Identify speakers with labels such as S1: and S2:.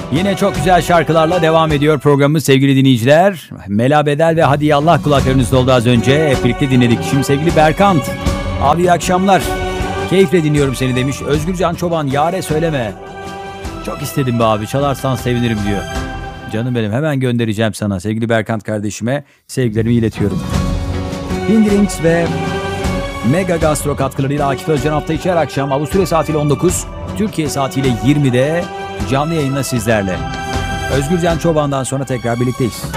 S1: Yine çok güzel şarkılarla devam ediyor programımız sevgili dinleyiciler. Mela Bedel ve Hadi Yallah kulaklarınızda oldu az önce. Hep birlikte dinledik. Şimdi sevgili Berkant. Abi iyi akşamlar. Keyifle dinliyorum seni demiş. Özgürcan Çoban Yare söyleme. Çok istedim be abi, çalarsan sevinirim diyor. Canım benim, hemen göndereceğim sana. Sevgili Berkant kardeşime sevgilerimi iletiyorum. Pindirings ve Mega Gastro katkılarıyla Akif Özcan hafta içi her akşam Avusturya saatiyle 19, Türkiye saatiyle 20'de canlı yayınla sizlerle. Özgürcan Çoban'dan sonra tekrar birlikteyiz.